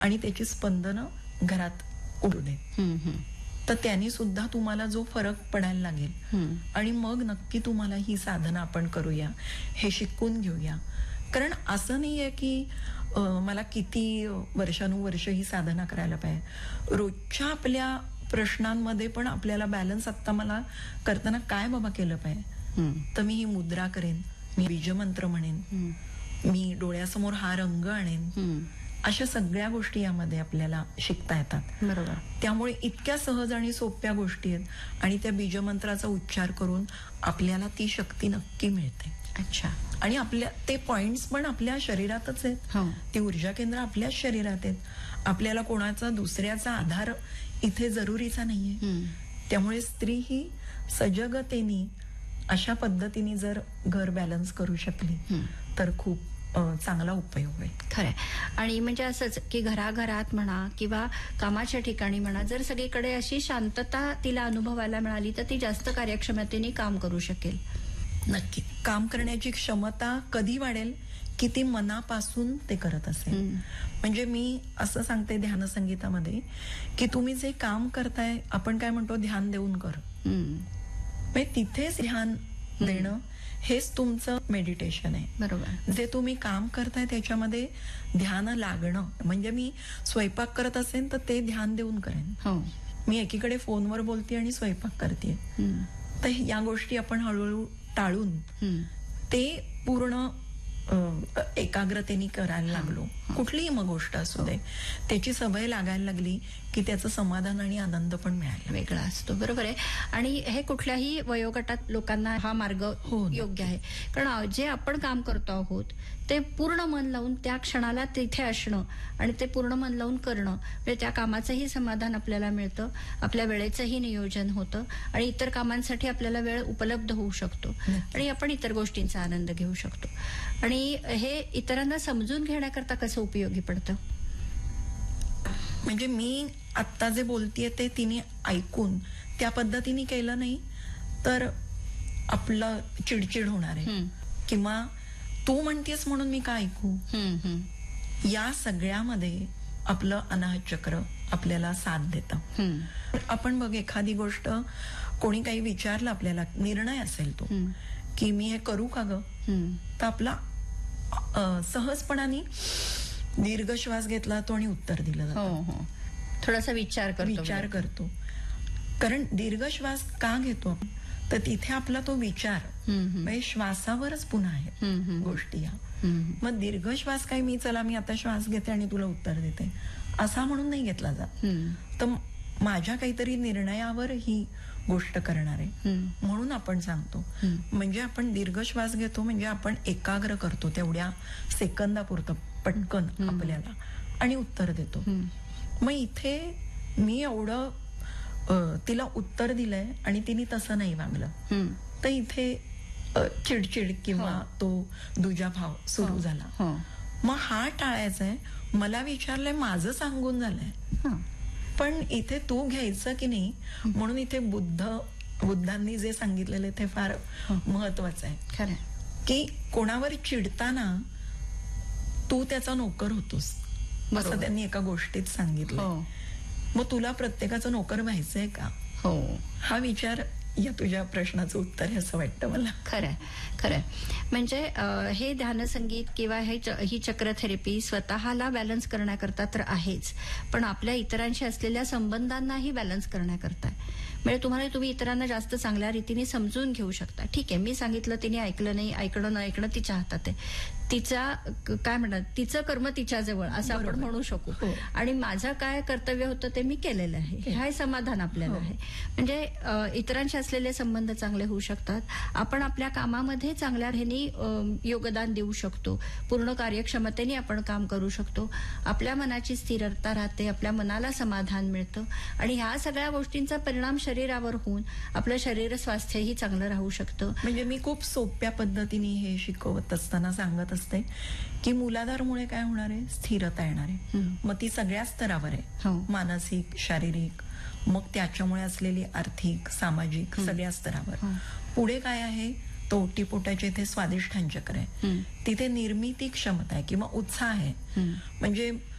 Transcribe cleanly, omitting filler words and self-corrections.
आणि त्याची स्पंदनं घरात उडू देत. तर त्यांनी सुद्धा तुम्हाला जो फरक पडायला लागेल आणि मग नक्की तुम्हाला ही साधना आपण करूया, हे शिकून घेऊया. कारण असं नाहीये की मला किती वर्षानुवर्ष ही साधना करायला पाहिजे. रोजच्या आपल्या प्रश्नांमध्ये पण आपल्याला बॅलन्स आता मला करताना काय बाबा केलं पाहिजे, तर मी ही मुद्रा करेन, मी बीजमंत्र म्हणेन, मी डोळ्यासमोर हा रंग आणेन. अशा सगळ्या गोष्टी यामध्ये आपल्याला शिकता येतात. बरोबर. त्यामुळे इतक्या सहज आणि सोप्या गोष्टी आहेत आणि त्या बीजमंत्राचा उच्चार करून आपल्याला ती शक्ती नक्की मिळते. अच्छा. आणि आपल्या ते पॉइंट्स पण आपल्या शरीरातच आहेत. ती ऊर्जा केंद्र आपल्याच शरीरात आहेत. आपल्याला कोणाचा दुसऱ्याचा आधार इथे जरुरीचा नाहीये. त्यामुळे स्त्री ही सजगतेने अशा पद्धतीने जर घर बॅलन्स करू शकली तर खूप चांगला उपयोग होईल. खरंय. आणि म्हणजे असंच की घराघरात म्हणा किंवा कामाच्या ठिकाणी म्हणा, जर सगळीकडे अशी शांतता तिला अनुभवायला मिळाली तर ती जास्त कार्यक्षमतेने काम करू शकेल. नक्की. काम करण्याची क्षमता कधी वाढेल की ती मनापासून ते करत असेल. म्हणजे मी असं सांगते ध्यानसंगीतामध्ये की तुम्ही जे काम करताय, आपण काय म्हणतो ध्यान देऊन कर, म्हणजे तिथेच ध्यान देणं हेच तुमचं मेडिटेशन आहे. बरोबर. जे तुम्ही काम करताय त्याच्यामध्ये ध्यान लागणं, म्हणजे मी स्वयंपाक करत असेल तर ते ध्यान देऊन करेन. मी एकीकडे फोनवर बोलते आणि स्वयंपाक करते, तर या गोष्टी आपण हळूहळू टाळून ते पूर्ण एकाग्रतेने करायला लागलो. कुठलीही मग गोष्ट असू दे, त्याची सवय लागायला लागली की त्याचं समाधान आणि आनंद पण मिळायला वेगळा असतो. बरोबर आहे. आणि हे कुठल्याही वयोगटात लोकांना हा मार्ग योग्य आहे. कारण जे आपण काम करतो आहोत ते पूर्ण मन लावून त्या क्षणाला तिथे असणं आणि ते पूर्ण मन लावून करणं, म्हणजे त्या कामाचंही समाधान आपल्याला मिळतं, आपल्या वेळेचंही नियोजन होतं आणि इतर कामांसाठी आपल्याला वेळ उपलब्ध होऊ शकतो आणि आपण इतर गोष्टींचा आनंद घेऊ शकतो. आणि हे इतरांना समजून घेण्याकरता कसं उपयोगी पडतं? म्हणजे मी आत्ता जे बोलतेय ते तिने ऐकून त्या पद्धतीने केलं नाही तर आपलं चिडचिड होणार आहे, किंवा तू म्हणतेस म्हणून मी का ऐकू. या सगळ्यामध्ये आपलं अनाहत चक्र आपल्याला साथ देतं. आपण बघ, एखादी गोष्ट कोणी काही विचारलं आपल्याला, निर्णय असेल तो की मी हे करू का ग, तर आपला सहजपणाने दीर्घ श्वास घेतला तो आणि उत्तर दिलं जातं. थोडासा विचार करतो. कारण दीर्घ श्वास का घेतो आपण, तर तिथे आपला तो विचार म्हणजे श्वासावरच पुन्हा आहे गोष्टी. या मग दीर्घ श्वास काय, मी आता श्वास घेते आणि तुला उत्तर देते असा म्हणून नाही घेतला जात. तर माझ्या काहीतरी निर्णयावर ही गोष्ट करणार आहे म्हणून आपण सांगतो. म्हणजे आपण दीर्घ श्वास घेतो, म्हणजे आपण एकाग्र करतो तेवढ्या सेकंदापुरतं पटकन आपल्याला आणि उत्तर देतो. मग इथे मी एवढं तिला उत्तर दिलंय आणि तिने तसं नाही वागलं, तर इथे चिडचिड किंवा तो दुजाभाव सुरू झाला. मग हा टाळायचा आहे. मला विचारलंय, माझं सांगून झालंय, पण इथे तू घ्यायचं की नाही, म्हणून इथे बुद्धांनी जे सांगितलेलं ते फार महत्वाचं आहे. खरं की कोणावर चिडताना तू त्याचा नोकर होतोस, असं त्यांनी एका गोष्टीत सांगितलं. मग तुला प्रत्येकाचं नोकर व्हायचंय का, हा विचार या तुझ्या प्रश्नाचं उत्तर आहे असं वाटतं मला. खरंय. म्हणजे हे ध्यानसंगीत किंवा ही चक्र थेरपी स्वतःला बॅलन्स करण्याकरता तर आहेच, पण आपल्या इतरांशी असलेल्या संबंधांनाही बॅलन्स करण्याकरता. म्हणजे तुम्ही इतरांना जास्त चांगल्या रीतीने समजून घेऊ शकता. ठीक आहे, मी सांगितलं, तिने ऐकलं नाही, ऐकणं न ऐकणं तिच्या हातात आहे. तिचा काय म्हणतात, तिचं कर्म तिच्याजवळ असं आपण म्हणू शकू. आणि माझं काय कर्तव्य होतं ते मी केलेलं आहे, हे समाधान आपल्याला आहे. म्हणजे इतरांशी असलेले संबंध चांगले होऊ शकतात. आपण आपल्या कामामध्ये चांगल्या योगदान देऊ शकतो. पूर्ण कार्यक्षमतेने आपण काम करू शकतो. आपल्या मनाची स्थिरता राहते, आपल्या मनाला समाधान मिळतं आणि ह्या सगळ्या गोष्टींचा परिणाम शरीरावर होऊन आपलं शरीर स्वास्थ्यही चांगलं राहू शकतं. म्हणजे मी खूप सोप्या पद्धतीने हे शिकवत असताना सांगत असते की मूलाधारमुळे काय होणार आहे, स्थिरता येणार आहे. मग ती सगळ्या स्तरावर आहे, मानसिक, शारीरिक, मग त्याच्यामुळे असलेली आर्थिक, सामाजिक, सगळ्या स्तरावर. पुढे काय आहे, तो ओटीपोटाचे इथे स्वादिष्ठान चक्र आहे, तिथे निर्मिती क्षमता आहे किंवा उत्साह आहे. म्हणजे